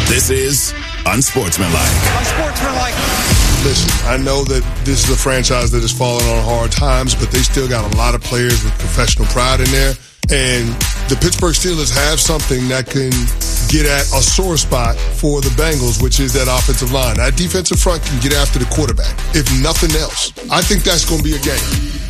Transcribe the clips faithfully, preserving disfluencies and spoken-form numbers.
This is Unsportsmanlike. Unsportsmanlike. Listen, I know that this is a franchise that has fallen on hard times, but they still got a lot of players with professional pride in there. And the Pittsburgh Steelers have something that can get at a sore spot for the Bengals, which is that offensive line. That defensive front can get after the quarterback, if nothing else. I think that's going to be a game.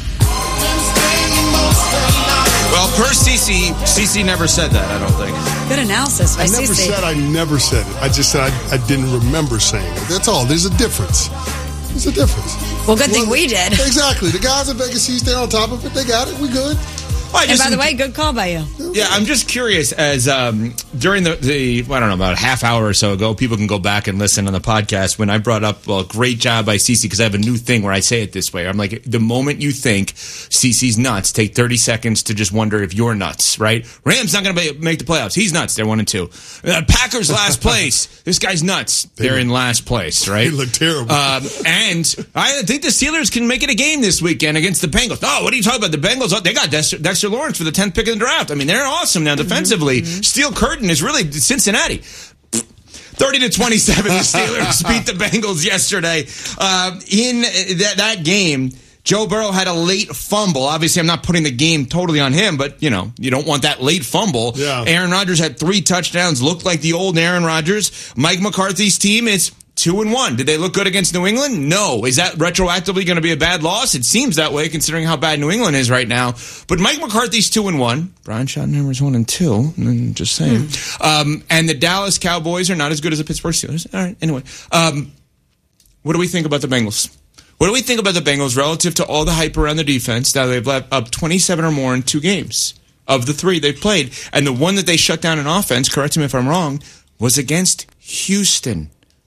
Well, per Cece, Cece never said that, I don't think. Good analysis by I never Cece. said I never said it. I just said I, I didn't remember saying it. That's all. There's a difference. There's a difference. Well, good thing Well, we did. Exactly. The guys at Vegas East, they're on top of it. They got it. We good. Well, And by the way, good call by you. Yeah, I'm just curious as um, during the, the, I don't know, about a half hour or so ago, people can go back and listen on the podcast when I brought up, well, great job by Cece, because I have a new thing where I say it this way. I'm like, the moment you think Cece's nuts, take thirty seconds to just wonder if you're nuts, right? Rams not going to make the playoffs. He's nuts. They're one and two. Uh, Packers last place. This guy's nuts. They're they in last place, right? They look terrible. Um, and I think the Steelers can make it a game this weekend against the Bengals. Oh, what are you talking about? The Bengals, oh, they got Dexter, Dexter Lawrence for the tenth pick in the draft. I mean, they're awesome now defensively. Mm-hmm. Steel Curtain is really Cincinnati. thirty to twenty-seven, the Steelers beat the Bengals yesterday. Uh, in that, that game, Joe Burrow had a late fumble. Obviously, I'm not putting the game totally on him, but, you know, you don't want that late fumble. Yeah. Aaron Rodgers had three touchdowns, looked like the old Aaron Rodgers. Mike McCarthy's team is Two and one. Did they look good against New England? No. Is that retroactively going to be a bad loss? It seems that way, considering how bad New England is right now. But Mike McCarthy's two and one. Brian Schottenheimer's one and two. Just saying. Mm. Um, and the Dallas Cowboys are not as good as the Pittsburgh Steelers. All right. Anyway, um, what do we think about the Bengals? What do we think about the Bengals relative to all the hype around the defense? Now they've left up twenty-seven or more in two games of the three they've played, and the one that they shut down in offense, correct me if I'm wrong, was against Houston.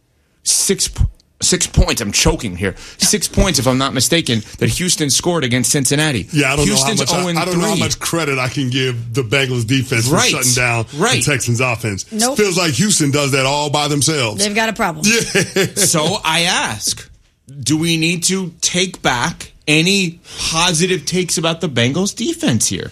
Six six points. I'm choking here. Six points, if I'm not mistaken, that Houston scored against Cincinnati. Yeah, I don't Houston's know how much. I, I don't know how much credit I can give the Bengals defense right. for shutting down right. the Texans offense. Nope. Feels like Houston does that all by themselves. They've got a problem. Yeah. So I ask, do we need to take back any positive takes about the Bengals defense here?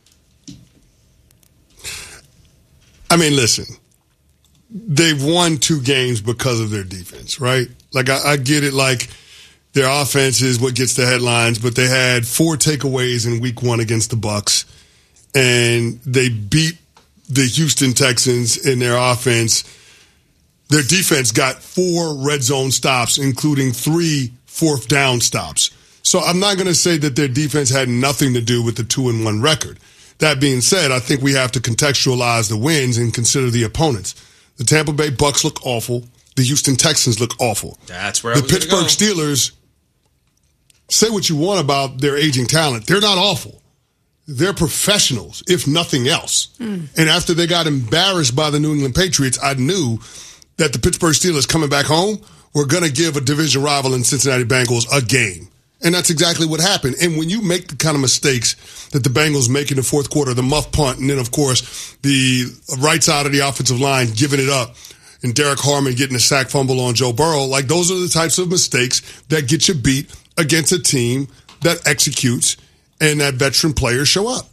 I mean, listen. They've won two games because of their defense, right? Like, I, I get it, like, their offense is what gets the headlines, but they had four takeaways in week one against the Bucs, and they beat the Houston Texans in their offense. Their defense got four red zone stops, including three fourth down stops. So I'm not going to say that their defense had nothing to do with the two and one record. That being said, I think we have to contextualize the wins and consider the opponents. The Tampa Bay Bucs look awful. The Houston Texans look awful. That's where I the was Pittsburgh go. Steelers, say what you want about their aging talent. They're not awful. They're professionals, if nothing else. Mm. And after they got embarrassed by the New England Patriots, I knew that the Pittsburgh Steelers coming back home were going to give a division rival in Cincinnati Bengals a game. And that's exactly what happened. And when you make the kind of mistakes that the Bengals make in the fourth quarter, the muff punt, and then, of course, the right side of the offensive line giving it up, and Derek Harmon getting a sack fumble on Joe Burrow, like, those are the types of mistakes that get you beat against a team that executes and that veteran players show up.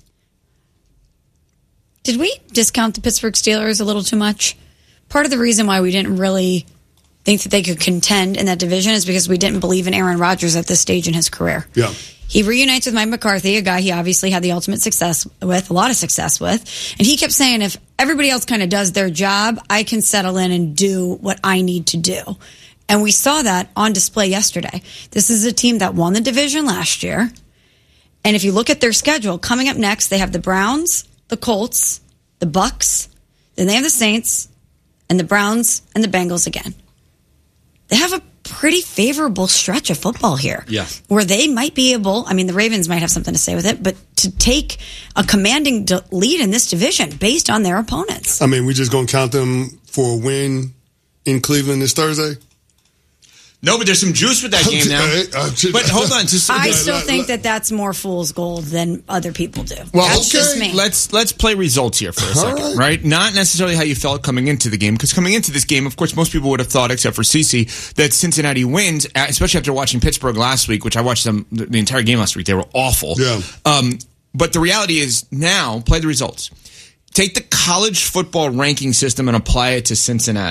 Did we discount the Pittsburgh Steelers a little too much? Part of the reason why we didn't really think that they could contend in that division is because we didn't believe in Aaron Rodgers at this stage in his career. Yeah. He reunites with Mike McCarthy, a guy he obviously had the ultimate success with, a lot of success with. And he kept saying, if everybody else kind of does their job, I can settle in and do what I need to do. And we saw that on display yesterday. This is a team that won the division last year. And if you look at their schedule, coming up next, they have the Browns, the Colts, the Bucks, then they have the Saints, and the Browns, and the Bengals again. They have a pretty favorable stretch of football here. Yeah. Where they might be able, I mean, the Ravens might have something to say with it, but to take a commanding lead in this division based on their opponents. I mean, we just going to count them for a win in Cleveland this Thursday? No, but there's some juice with that game now. But hold on. Just, I still think that that's more fool's gold than other people do. Well, that's okay. just me. Let's let's play results here for a second, right. right? Not necessarily how you felt coming into the game, because coming into this game, of course, most people would have thought, except for Cece, that Cincinnati wins, especially after watching Pittsburgh last week, which I watched them the entire game last week. They were awful. Yeah. Um, but the reality is now, play the results. Take the college football ranking system and apply it to Cincinnati.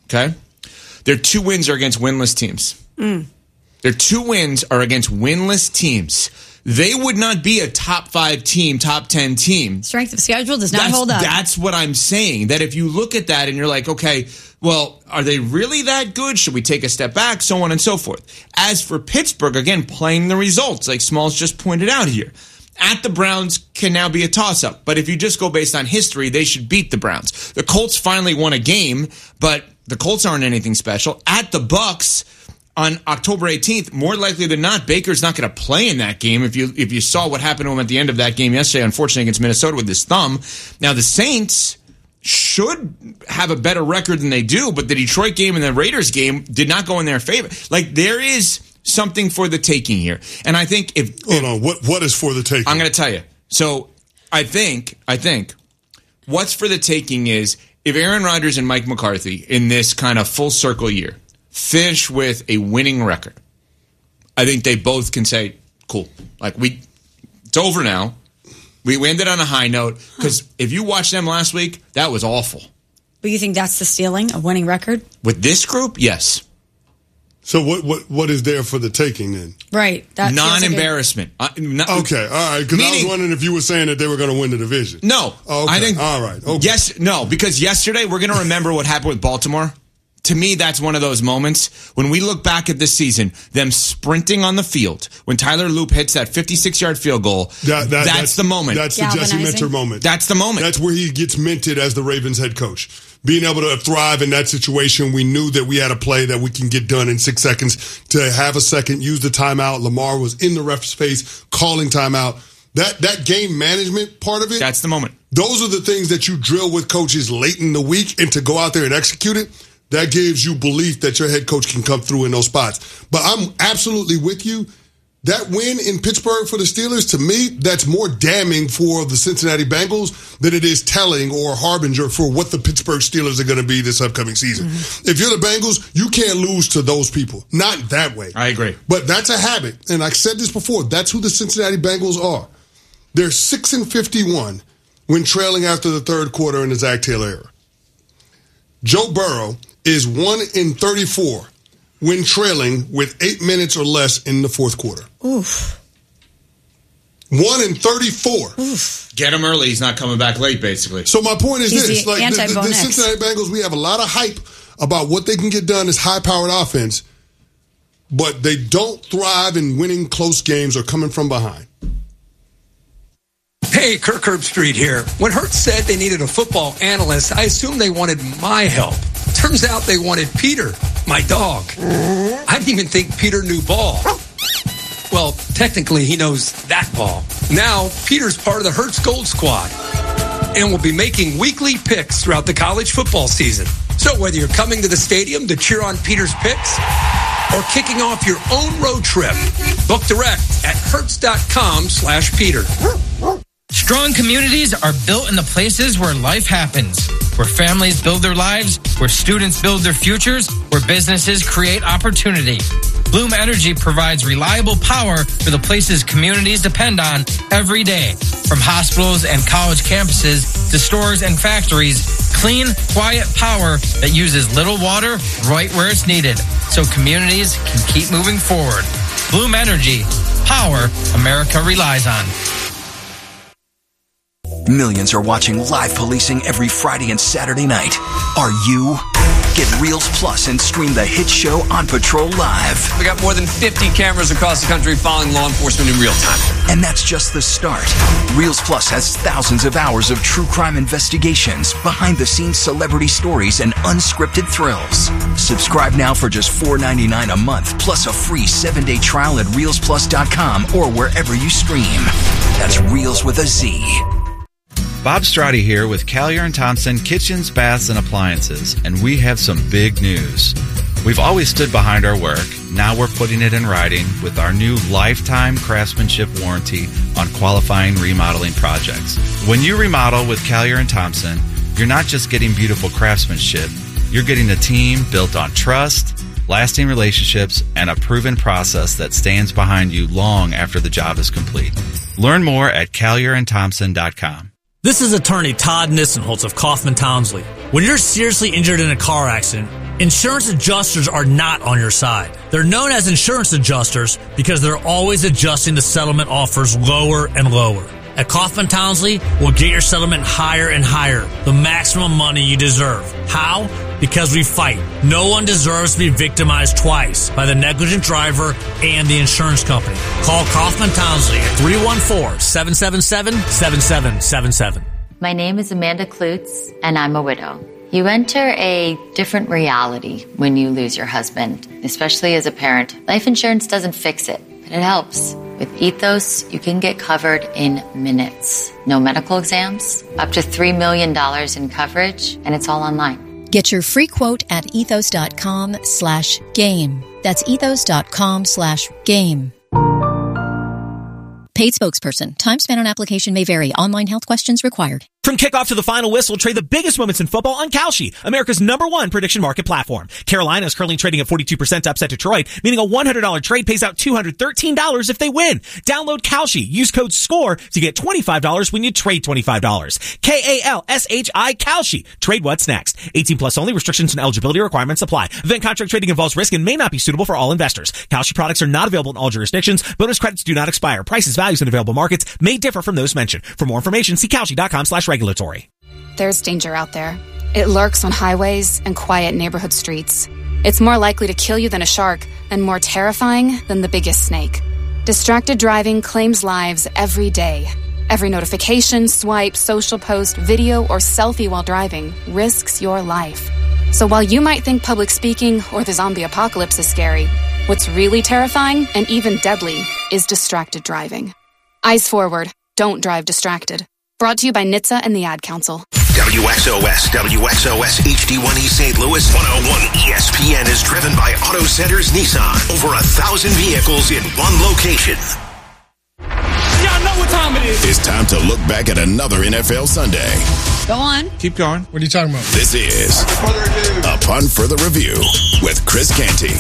Okay? Their two wins are against winless teams. Mm. Their two wins are against winless teams. They would not be a top five team, top ten team. Strength of schedule does not that's, hold up. That's what I'm saying. That if you look at that and you're like, okay, well, are they really that good? Should we take a step back? So on and so forth. As for Pittsburgh, again, playing the results, like Smalls just pointed out here. At the Browns can now be a toss-up. But if you just go based on history, they should beat the Browns. The Colts finally won a game, but the Colts aren't anything special. At the Bucks on October eighteenth, more likely than not, Baker's not going to play in that game. If you if you saw what happened to him at the end of that game yesterday, unfortunately against Minnesota with his thumb. Now the Saints should have a better record than they do, but the Detroit game and the Raiders game did not go in their favor. Like, there is something for the taking here. And I think if... Hold on, what, what is for the taking? I'm going to tell you. So I think, I think what's for the taking is if Aaron Rodgers and Mike McCarthy in this kind of full circle year finish with a winning record, I think they both can say, cool. Like, we, it's over now. We, we ended on a high note because huh. if you watched them last week, that was awful. But you think that's the ceiling, a winning record? With this group, yes. So what what what is there for the taking then? Right. That Non-embarrassment. Like a, uh, not, okay, all right. Because I was wondering if you were saying that they were going to win the division. No. Oh, okay. I think, all right. Okay. Yes, no, because yesterday we're going to remember what happened with Baltimore. To me, that's one of those moments when we look back at this season, them sprinting on the field, when Tyler Loop hits that fifty-six-yard field goal, that, that, that's, that's the moment. That's the Jesse Minter moment. That's the moment. That's where he gets minted as the Ravens head coach. Being able to thrive in that situation, we knew that we had a play that we can get done in six seconds. To have a second, use the timeout. Lamar was in the ref's face, calling timeout. That that game management part of it. That's the moment. Those are the things that you drill with coaches late in the week, and to go out there and execute it, that gives you belief that your head coach can come through in those spots. But I'm absolutely with you. That win in Pittsburgh for the Steelers, to me, that's more damning for the Cincinnati Bengals than it is telling or harbinger for what the Pittsburgh Steelers are going to be this upcoming season. Mm-hmm. If you're the Bengals, you can't lose to those people. Not that way. I agree. But that's a habit. And I've said this before. That's who the Cincinnati Bengals are. They're six and fifty-one when trailing after the third quarter in the Zach Taylor era. Joe Burrow is one in thirty-four when trailing with eight minutes or less in the fourth quarter. Oof. One in thirty-four. Oof. Get him early. He's not coming back late, basically. So my point is He's this. the Like the, the, the Cincinnati Bengals, we have a lot of hype about what they can get done as high-powered offense, but they don't thrive in winning close games or coming from behind. Hey, Kirk Herbstreit here. When Hertz said they needed a football analyst, I assumed they wanted my help. Turns out they wanted Peter, my dog. I didn't even think Peter knew ball. Well, technically, he knows that ball. Now, Peter's part of the Hertz Gold Squad and will be making weekly picks throughout the college football season. So whether you're coming to the stadium to cheer on Peter's picks or kicking off your own road trip, book direct at hertz.com slash Peter. Strong communities are built in the places where life happens, where families build their lives, where students build their futures, where businesses create opportunity. Bloom Energy provides reliable power for the places communities depend on every day. From hospitals and college campuses to stores and factories, clean, quiet power that uses little water right where it's needed, so communities can keep moving forward. Bloom Energy, power America relies on. Millions are watching live policing every Friday and Saturday night. Are you? Get Reels Plus and stream the hit show On Patrol live. We got more than fifty cameras across the country following law enforcement in real time. And that's just the start. Reels Plus has thousands of hours of true crime investigations, behind-the-scenes celebrity stories, and unscripted thrills. Subscribe now for just four dollars and ninety-nine cents a month, plus a free seven-day trial at reels plus dot com or wherever you stream. That's Reels with a Z. Bob Strati here with Callier and Thompson Kitchens, Baths, and Appliances, and we have some big news. We've always stood behind our work. Now we're putting it in writing with our new lifetime craftsmanship warranty on qualifying remodeling projects. When you remodel with Callier and Thompson, you're not just getting beautiful craftsmanship, you're getting a team built on trust, lasting relationships, and a proven process that stands behind you long after the job is complete. Learn more at callier and thompson dot com. This is attorney Todd Nissenholtz of Kaufman Townsley. When you're seriously injured in a car accident, Insurance adjusters are not on your side. They're known as insurance adjusters because they're always adjusting the settlement offers lower and lower. At Kaufman Townsley, we'll get your settlement higher and higher, the maximum money you deserve. How? Because we fight. No one deserves to be victimized twice by the negligent driver and the insurance company. Call Kaufman Townsley at three one four, seven seven seven, seven seven seven seven. My name is Amanda Klutz, and I'm a widow. You enter a different reality when you lose your husband, especially as a parent. Life insurance doesn't fix it, but it helps. With Ethos, you can get covered in minutes. No medical exams, up to three million dollars in coverage, and it's all online. Get your free quote at ethos.com slash game. That's ethos.com slash game. Paid spokesperson. Time spent on application may vary. Online health questions required. From kickoff to the final whistle, trade the biggest moments in football on Kalshi, America's number one prediction market platform. Carolina is currently trading at forty-two percent to upset Detroit, meaning a one hundred dollars trade pays out two hundred thirteen dollars if they win. Download Kalshi. Use code SCORE to get twenty-five dollars when you trade twenty-five dollars. K A L S H I Kalshi. Trade what's next. eighteen plus only. Restrictions and eligibility requirements apply. Event contract trading involves risk and may not be suitable for all investors. Kalshi products are not available in all jurisdictions. Bonus credits do not expire. Prices, values, and available markets may differ from those mentioned. For more information, see Kalshi.com slash regulatory. There's danger out there. It lurks on highways and quiet neighborhood streets. It's more likely to kill you than a shark and more terrifying than the biggest snake. Distracted driving claims lives every day. Every notification, swipe, social post, video, or selfie while driving risks your life. So while you might think public speaking or the zombie apocalypse is scary, what's really terrifying and even deadly is distracted driving. Eyes forward. Don't drive distracted. Brought to you by N H T S A and the Ad Council. W X O S, W X O S H D one E Saint Louis, one oh one E S P N is driven by Auto Centers Nissan. Over a thousand vehicles in one location. Y'all know what time it is. It's time to look back at another N F L Sunday. Go on. Keep going. What are you talking about? This is Upon Further Review with Chris Canty.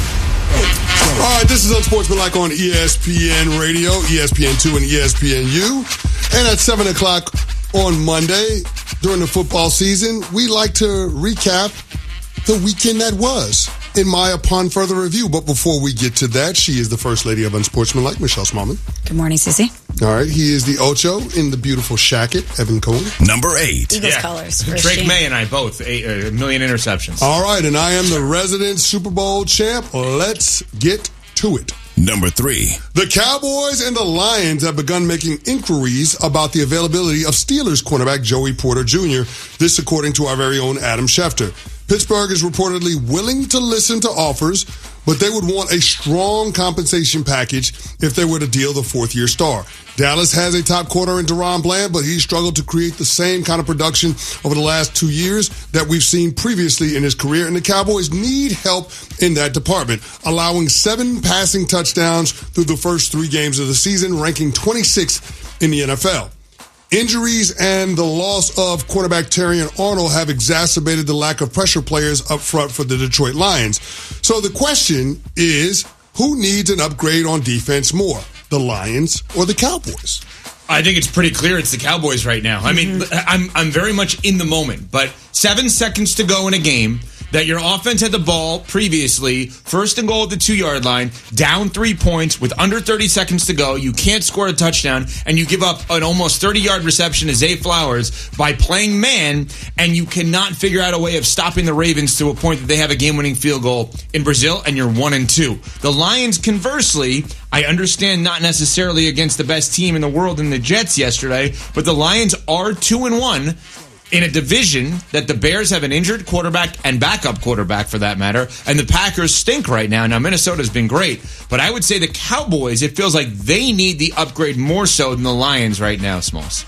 All right, this is Unsportsmanlike on E S P N Radio, E S P N two, and E S P N U. And at seven o'clock on Monday, during the football season, we like to recap the weekend that was in my Upon Further Review. But before we get to that, she is the First Lady of Unsportsmanlike, Michelle Smallman. Good morning, Sissy. All right, he is the Ocho in the beautiful Shacket, Evan Cohen. Number eight. Eagles yeah. colors. Drake May and I both, a, a million interceptions. All right, and I am the resident Super Bowl champ. Let's get to it. Number three. The Cowboys and the Lions have begun making inquiries about the availability of Steelers cornerback Joey Porter Junior This according to our very own Adam Schefter. Pittsburgh is reportedly willing to listen to offers, but they would want a strong compensation package if they were to deal the fourth-year star. Dallas has a top corner in Deron Bland, but he struggled to create the same kind of production over the last two years that we've seen previously in his career, and the Cowboys need help in that department, allowing seven passing touchdowns through the first three games of the season, ranking twenty-sixth in the N F L. Injuries and the loss of quarterback Terrion Arnold have exacerbated the lack of pressure players up front for the Detroit Lions. So the question is, who needs an upgrade on defense more, the Lions or the Cowboys? I think it's pretty clear it's the Cowboys right now. I mean, I'm I'm very much in the moment, but seven seconds to go in a game that your offense had the ball previously, first and goal at the two-yard line, down three points with under thirty seconds to go. You can't score a touchdown, and you give up an almost thirty-yard reception to Zay Flowers by playing man, and you cannot figure out a way of stopping the Ravens to a point that they have a game-winning field goal in Brazil, and you're one and two. The Lions, conversely, I understand not necessarily against the best team in the world in the Jets yesterday, but the Lions are two and one. In a division that the Bears have an injured quarterback and backup quarterback, for that matter, and the Packers stink right now. Now, Minnesota's been great, but I would say the Cowboys, it feels like they need the upgrade more so than the Lions right now, Smalls.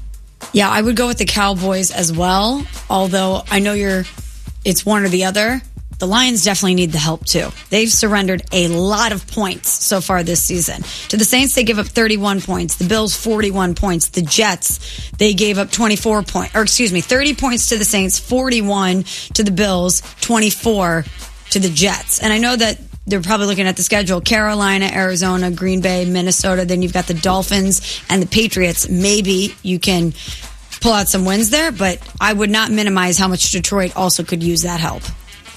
Yeah, I would go with the Cowboys as well, although I know you're, it's one or the other. The Lions definitely need the help, too. They've surrendered a lot of points so far this season. To the Saints, they give up thirty-one points. The Bills, forty-one points. The Jets, they gave up twenty-four points. Or excuse me, thirty points to the Saints, forty-one to the Bills, twenty-four to the Jets. And I know that they're probably looking at the schedule. Carolina, Arizona, Green Bay, Minnesota. Then you've got the Dolphins and the Patriots. Maybe you can pull out some wins there, but I would not minimize how much Detroit also could use that help.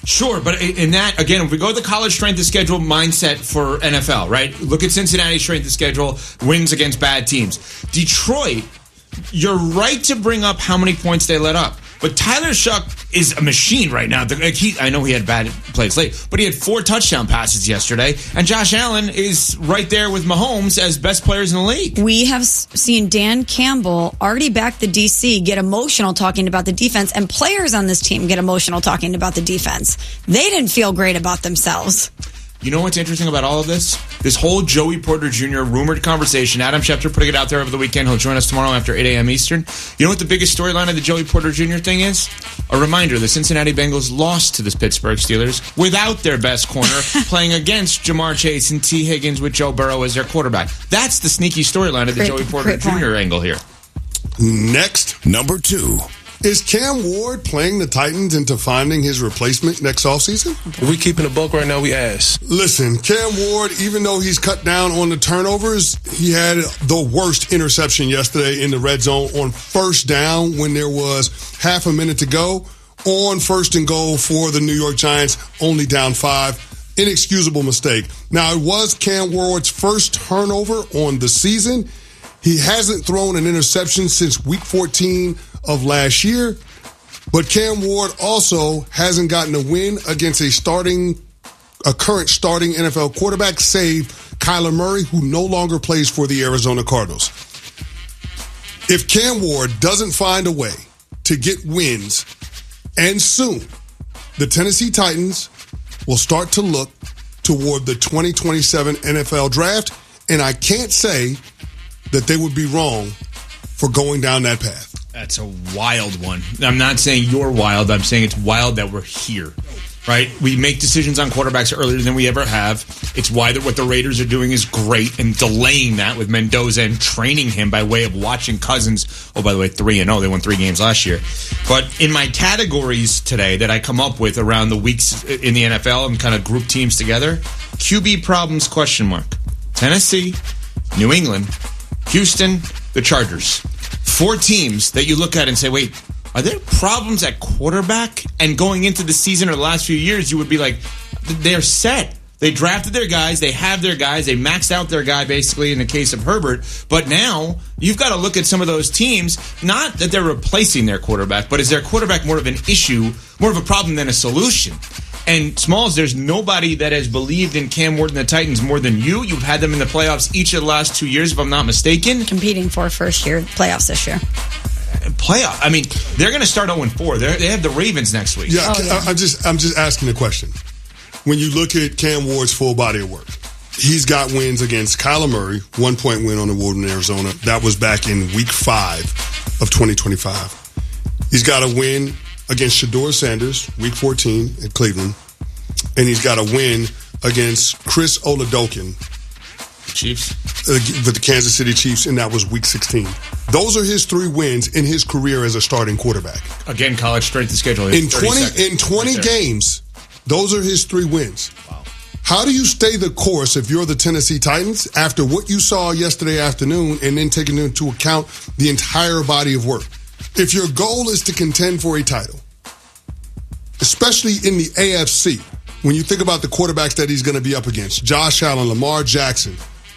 Sure, but in that, again, if we go to the college strength of schedule mindset for N F L, right? Look at Cincinnati's strength of schedule, wins against bad teams. Detroit, you're right to bring up how many points they let up. But Tyler Shuck is a machine right now. Like he, I know he had bad plays late, but he had four touchdown passes yesterday. And Josh Allen is right there with Mahomes as best players in the league. We have seen Dan Campbell already back the D C get emotional talking about the defense, and players on this team get emotional talking about the defense. They didn't feel great about themselves. You know what's interesting about all of this? This whole Joey Porter Junior rumored conversation. Adam Schefter putting it out there over the weekend. He'll join us tomorrow after eight a.m. Eastern. You know what the biggest storyline of the Joey Porter Junior thing is? A reminder, the Cincinnati Bengals lost to the Pittsburgh Steelers without their best corner, playing against Jamar Chase and T. Higgins with Joe Burrow as their quarterback. That's the sneaky storyline of the Great- Joey Porter great point. Junior angle here. Next. Number two. Is Cam Ward playing the Titans into finding his replacement next offseason? If we keeping a buck right now, we ass. Listen, Cam Ward, even though he's cut down on the turnovers, he had the worst interception yesterday in the red zone on first down when there was half a minute to go on first and goal for the New York Giants, only down five. Inexcusable mistake. Now, it was Cam Ward's first turnover on the season. He hasn't thrown an interception since week fourteen of last year, but Cam Ward also hasn't gotten a win against a starting, a current starting N F L quarterback, save Kyler Murray, who no longer plays for the Arizona Cardinals. If Cam Ward doesn't find a way to get wins, and soon, the Tennessee Titans will start to look toward the twenty twenty-seven N F L draft, and I can't say that they would be wrong for going down that path. That's a wild one. I'm not saying you're wild. I'm saying it's wild that we're here, right? We make decisions on quarterbacks earlier than we ever have. It's why that what the Raiders are doing is great, and delaying that with Mendoza and training him by way of watching Cousins. Oh, by the way, three and oh. They won three games last year. But in my categories today that I come up with around the weeks in the N F L and kind of group teams together, Q B problems, question mark. Tennessee, New England, Houston, the Chargers. Four teams that you look at and say, wait, are there problems at quarterback? And going into the season or the last few years, you would be like, they're set. They drafted their guys. They have their guys. They maxed out their guy, basically, in the case of Herbert. But now, you've got to look at some of those teams, not that they're replacing their quarterback, but is their quarterback more of an issue, more of a problem than a solution? And Smalls, there's nobody that has believed in Cam Ward and the Titans more than you. You've had them in the playoffs each of the last two years, if I'm not mistaken. Competing for first year playoffs this year. Playoff. I mean, they're going to start oh and four. They're, they have the Ravens next week. Yeah, oh, yeah. I, I'm just I'm just asking a question. When you look at Cam Ward's full body of work, he's got wins against Kyler Murray, one-point win on the road in Arizona. That was back in week five of twenty twenty-five. He's got a win against Shedeur Sanders, week fourteen at Cleveland. And he's got a win against Chris Oladokun, Chiefs, uh, with the Kansas City Chiefs, and that was week sixteen. Those are his three wins in his career as a starting quarterback. Again, college strength of schedule. In twenty in twenty right games, those are his three wins. Wow. How do you stay the course if you're the Tennessee Titans after what you saw yesterday afternoon and then taking into account the entire body of work? If your goal is to contend for a title, especially in the A F C, when you think about the quarterbacks that he's going to be up against, Josh Allen, Lamar Jackson,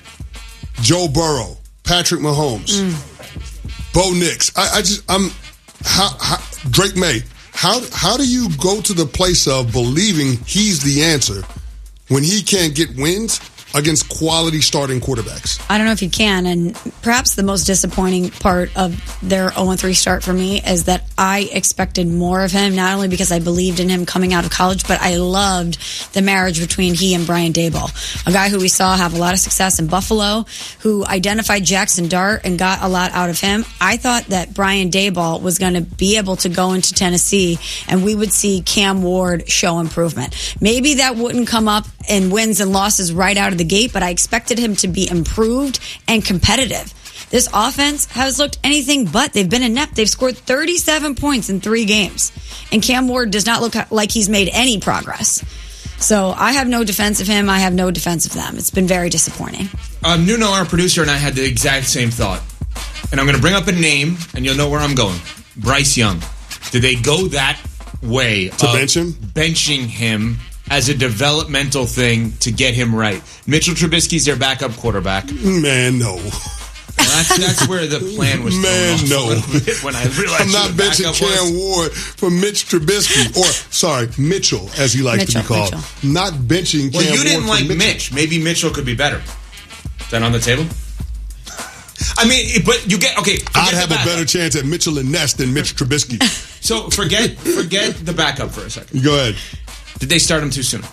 Joe Burrow, Patrick Mahomes, mm. Bo Nix. I, I just, I'm, how, how, Drake May. How how do you go to the place of believing he's the answer when he can't get wins against quality starting quarterbacks? I don't know if you can, and perhaps the most disappointing part of their oh and three start for me is that I expected more of him, not only because I believed in him coming out of college, but I loved the marriage between he and Brian Daboll, a guy who we saw have a lot of success in Buffalo, who identified Jackson Dart and got a lot out of him. I thought that Brian Daboll was going to be able to go into Tennessee and we would see Cam Ward show improvement. Maybe that wouldn't come up in wins and losses right out of the gate, but I expected him to be improved and competitive. This offense has looked anything but. They've been inept. They've scored thirty-seven points in three games. And Cam Ward does not look like he's made any progress. So I have no defense of him. I have no defense of them. It's been very disappointing. Um, Nuno, our producer, and I had the exact same thought. And I'm going to bring up a name, and you'll know where I'm going. Bryce Young. Did they go that way to of bench him? benching him as a developmental thing to get him right. Mitchell Trubisky's their backup quarterback. Man, no. Well, that's, that's where the plan was. Man, no. When I realized I'm not benching Cam was. Ward for Mitch Trubisky, or sorry, Mitchell, as he likes Mitchell, to be called. Mitchell. Not benching Cam Ward. Well, you didn't Ward like for Mitch. Maybe Mitchell could be better. Is that on the table? I mean, but you get okay. I'd have a better chance at Mitchell and Ness than Mitch Trubisky. So forget forget the backup for a second. Go ahead. Did they start him too soon?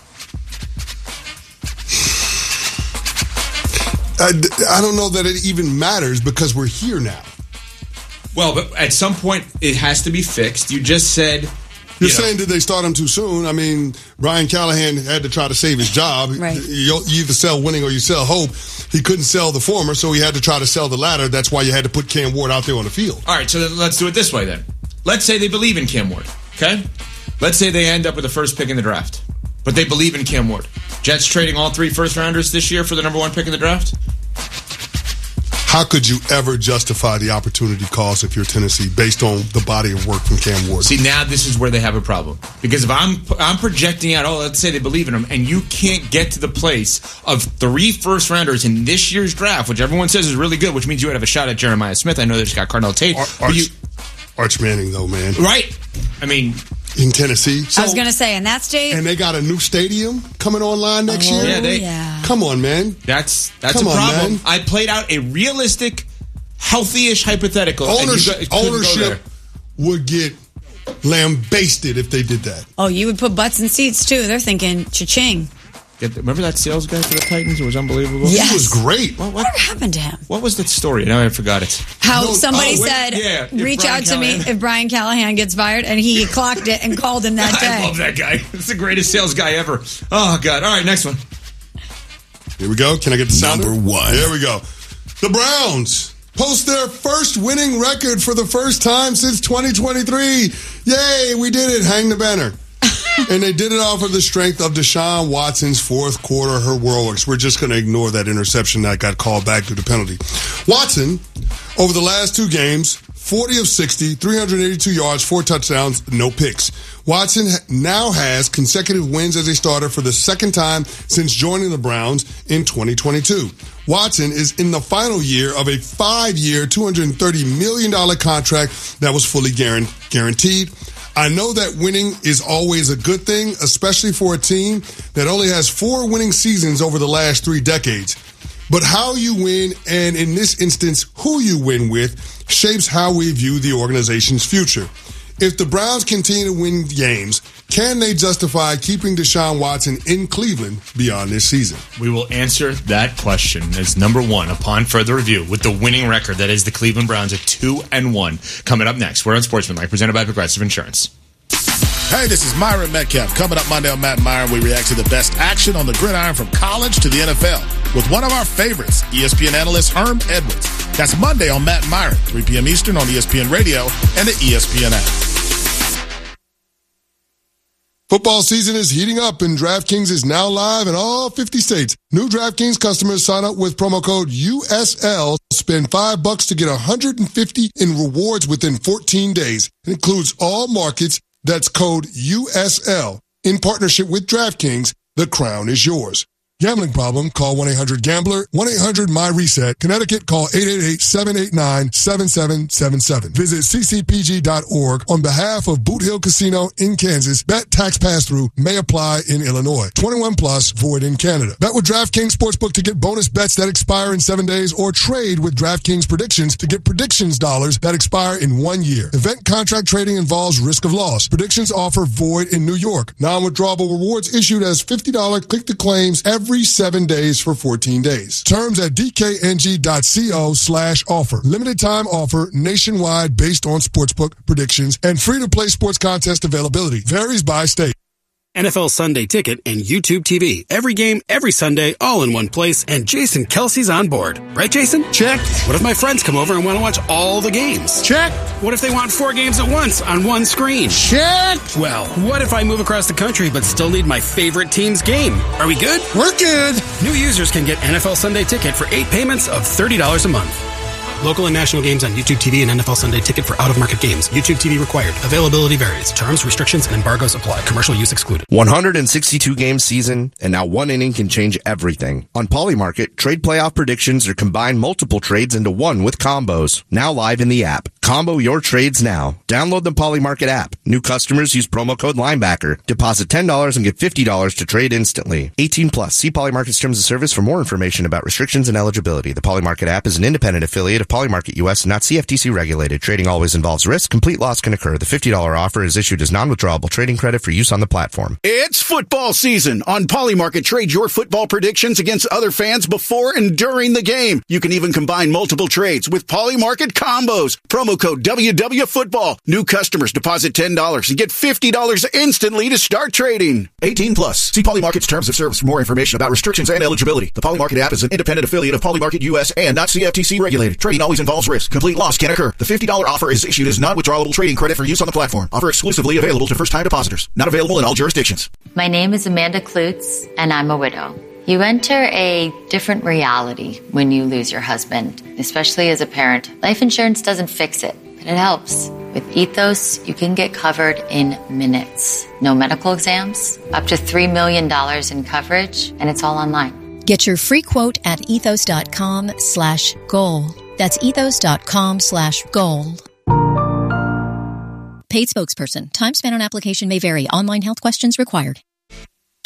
I, I don't know that it even matters because we're here now. Well, but at some point it has to be fixed. You just said... You're you know, saying did they start him too soon? I mean, Brian Callahan had to try to save his job. Right. You, you either sell winning or you sell hope. He couldn't sell the former, so he had to try to sell the latter. That's why you had to put Cam Ward out there on the field. All right, so then let's do it this way then. Let's say they believe in Cam Ward, okay? Let's say they end up with the first pick in the draft, but they believe in Cam Ward. Jets trading all three first-rounders this year for the number one pick in the draft? How could you ever justify the opportunity cost if you're Tennessee based on the body of work from Cam Ward? See, now this is where they have a problem. Because if I'm I'm projecting out, oh, let's say they believe in him, and you can't get to the place of three first-rounders in this year's draft, which everyone says is really good, which means you would have a shot at Jeremiah Smith. I know they just got Cardinal Tate. Ar- Arch, you, Arch Manning, though, man. Right. I mean... In Tennessee. So, I was going to say, and that's Dave. And they got a new stadium coming online next oh, year? Yeah, they, yeah. Come on, man. That's that's Come a problem. On, I played out a realistic, healthy-ish hypothetical. Ownership, and you got, ownership would get lambasted if they did that. Oh, you would put butts in seats, too. They're thinking, cha-ching. Remember that sales guy for the Titans? It was unbelievable. Yes. He was great. What, what, Whatever happened to him? What was that story? Now I forgot it. How No, somebody oh, wait, said, yeah, if reach Brian out to me Callahan- if Brian Callahan gets fired, and he clocked it and called him that day. I love that guy. It's the greatest sales guy ever. Oh, God. All right, next one. Here we go. Can I get the sounder? Number one. Here we go. The Browns post their first winning record for the first time since twenty twenty-three. Yay, we did it. Hang the banner. And they did it off of the strength of Deshaun Watson's fourth quarter heroics. We're just going to ignore that interception that got called back due to penalty. Watson, over the last two games, forty of sixty, three hundred eighty-two yards, four touchdowns, no picks. Watson now has consecutive wins as a starter for the second time since joining the Browns in twenty twenty-two. Watson is in the final year of a five-year, two hundred thirty million dollars contract that was fully guaranteed. I know that winning is always a good thing, especially for a team that only has four winning seasons over the last three decades. But how you win, and in this instance, who you win with, shapes how we view the organization's future. If the Browns continue to win games, can they justify keeping Deshaun Watson in Cleveland beyond this season? We will answer that question as number one upon further review with the winning record that is the Cleveland Browns at two and one. Coming up next, we're on Sportsmanlike, presented by Progressive Insurance. Hey, this is Myron Metcalf. Coming up Monday on Matt and Myron, we react to the best action on the gridiron from college to the N F L with one of our favorites, E S P N analyst Herm Edwards. That's Monday on Matt and Myron, three p.m. Eastern on E S P N Radio and the E S P N app. Football season is heating up and DraftKings is now live in all fifty states. New DraftKings customers sign up with promo code U S L. Spend five bucks to get one hundred fifty in rewards within fourteen days. It includes all markets. That's code U S L. In partnership with DraftKings, the crown is yours. Gambling problem? Call one eight hundred gambler, one eight hundred my reset. Connecticut, call eight eight eight, seven eight nine, seven seven seven seven. Visit c c p g dot org on behalf of Boot Hill Casino in Kansas. Bet tax pass-through may apply in Illinois. twenty-one plus, void in Canada. Bet with DraftKings Sportsbook to get bonus bets that expire in seven days or trade with DraftKings Predictions to get predictions dollars that expire in one year. Event contract trading involves risk of loss. Predictions offer void in New York. Non-withdrawable rewards issued as fifty dollars click-to-claims every Every seven days for fourteen days. Terms at dkng.co slash offer. Limited time offer nationwide based on sportsbook predictions and free to play sports contest availability. Varies by state. N F L Sunday Ticket and YouTube T V. Every game, every Sunday, all in one place, and Jason Kelsey's on board. Right, Jason? Check. What if my friends come over and want to watch all the games? Check. What if they want four games at once on one screen? Check. Well, what if I move across the country but still need my favorite team's game? Are we good? We're good. New users can get N F L Sunday Ticket for eight payments of thirty dollars a month. Local and national games on YouTube T V and N F L Sunday Ticket for out-of-market games. YouTube T V required. Availability varies. Terms, restrictions, and embargoes apply. Commercial use excluded. one hundred sixty-two game season, and now one inning can change everything. On Polymarket, trade playoff predictions are combine multiple trades into one with combos. Now live in the app. Combo your trades now. Download the Polymarket app. New customers use promo code Linebacker. Deposit ten dollars and get fifty dollars to trade instantly. eighteen plus. See Polymarket's terms of service for more information about restrictions and eligibility. The Polymarket app is an independent affiliate of Polymarket U S and not C F T C regulated. Trading always involves risk. Complete loss can occur. The fifty dollars offer is issued as non-withdrawable trading credit for use on the platform. It's football season. On Polymarket, trade your football predictions against other fans before and during the game. You can even combine multiple trades with Polymarket combos. Promo code W W Football. New customers deposit ten dollars and get fifty dollars instantly to start trading. eighteen plus. See Polymarket's terms of service for more information about restrictions and eligibility. The Polymarket app is an independent affiliate of Polymarket U S and not C F T C regulated. Trading always involves risk. Complete loss can occur. The fifty dollars offer is issued as non-withdrawable trading credit for use on the platform. Offer exclusively available to first-time depositors. Not available in all jurisdictions. My name is Amanda Klutz, and I'm a widow. You enter a different reality when you lose your husband, especially as a parent. Life insurance doesn't fix it, but it helps. With Ethos, you can get covered in minutes. No medical exams, up to three million dollars in coverage, and it's all online. Get your free quote at ethos.com slash goal. That's ethos.com slash goal. Paid spokesperson. Time spent on application may vary. Online health questions required.